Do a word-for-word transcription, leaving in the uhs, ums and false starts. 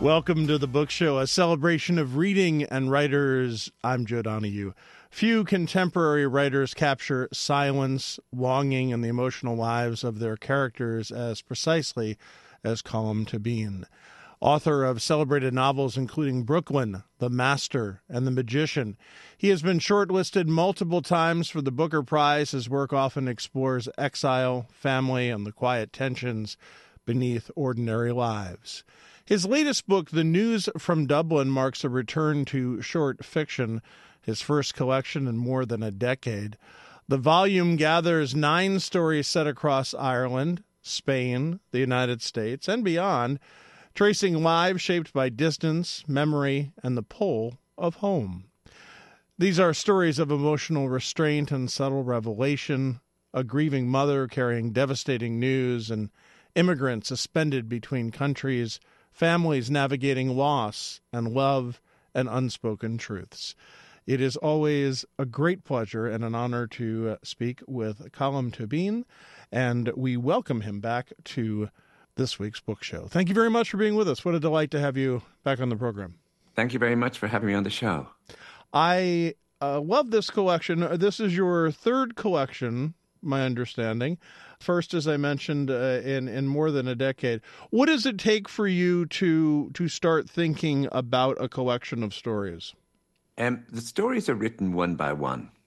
Welcome to the Book Show, a celebration of reading and writers. I'm Joe Donahue. Few contemporary writers capture silence, longing, and the emotional lives of their characters as precisely as Colm Tóibín. Author of celebrated novels including Brooklyn, The Master, and The Magician, he has been shortlisted multiple times for the Booker Prize. His work often explores exile, family, and the quiet tensions beneath ordinary lives. His latest book, The News from Dublin, marks a return to short fiction, his first collection in more than a decade. The volume gathers nine stories set across Ireland, Spain, the United States, and beyond, tracing lives shaped by distance, memory, and the pull of home. These are stories of emotional restraint and subtle revelation, a grieving mother carrying devastating news, and immigrants suspended between countries, families navigating loss and love and unspoken truths. It is always a great pleasure and an honor to speak with Colm Tóibín, and we welcome him back to this week's book show. Thank you very much for being with us. What a delight to have you back on the program. Thank you very much for having me on the show. I uh, love this collection. This is your third collection, my understanding. First, as I mentioned, uh, in in more than a decade. What does it take for you to to start thinking about a collection of stories? Um, the stories are written one by one.